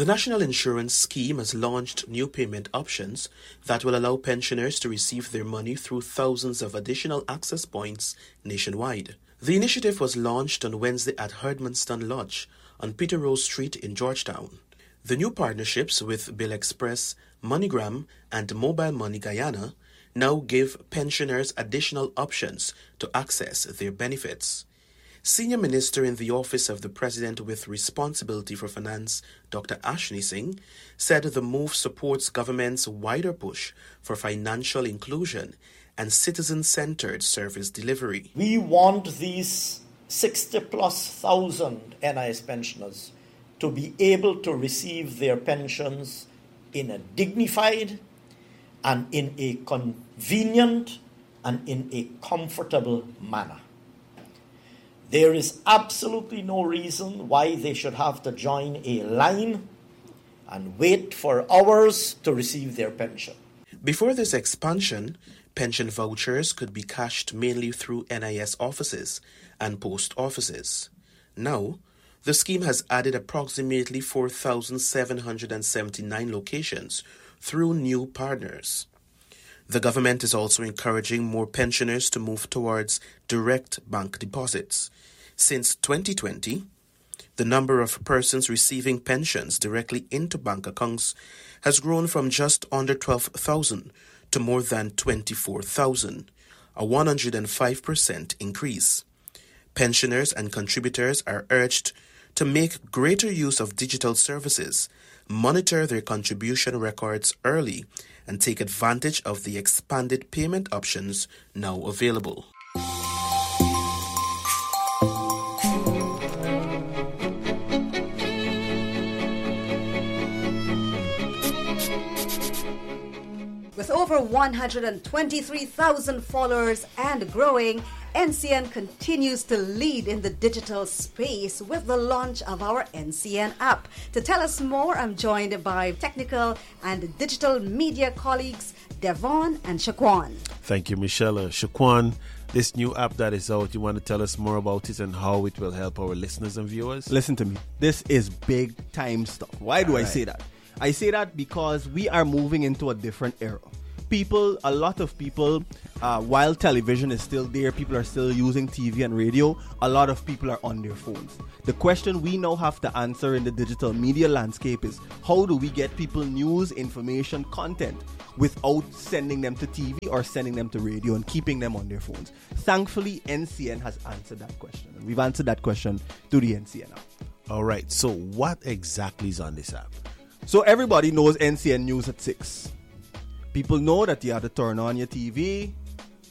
The National Insurance Scheme has launched new payment options that will allow pensioners to receive their money through thousands of additional access points nationwide. The initiative was launched on Wednesday at Herdmanston Lodge on Peter Rose Street in Georgetown. The new partnerships with Bill Express, MoneyGram, and Mobile Money Guyana now give pensioners additional options to access their benefits. Senior Minister in the Office of the President with Responsibility for Finance, Dr. Ashni Singh, said the move supports government's wider push for financial inclusion and citizen-centered service delivery. We want these 60,000+ NIS pensioners to be able to receive their pensions in a dignified and in a convenient and in a comfortable manner. There is absolutely no reason why they should have to join a line and wait for hours to receive their pension. Before this expansion, pension vouchers could be cashed mainly through NIS offices and post offices. Now, the scheme has added approximately 4,779 locations through new partners. The government is also encouraging more pensioners to move towards direct bank deposits. Since 2020, the number of persons receiving pensions directly into bank accounts has grown from just under 12,000 to more than 24,000, a 105% increase. Pensioners and contributors are urged to make greater use of digital services, monitor their contribution records early, and take advantage of the expanded payment options now available. With over 123,000 followers and growing, NCN continues to lead in the digital space with the launch of our NCN app. To tell us more, I'm joined by technical and digital media colleagues Devon and Shaquan. Thank you, Michelle. Shaquan, this new app that is out, you want to tell us more about it and how it will help our listeners and viewers? Listen to me. This is big time stuff. Why do I say that? I say that because we are moving into a different era. A lot of people, while television is still there, people are still using TV and radio, a lot of people are on their phones. The question we now have to answer in the digital media landscape is, how do we get people news, information, content without sending them to TV or sending them to radio and keeping them on their phones? Thankfully, NCN has answered that question. And we've answered that question through the NCN app. All right, so what exactly is on this app? So everybody knows NCN News at 6. People know that you have to turn on your TV,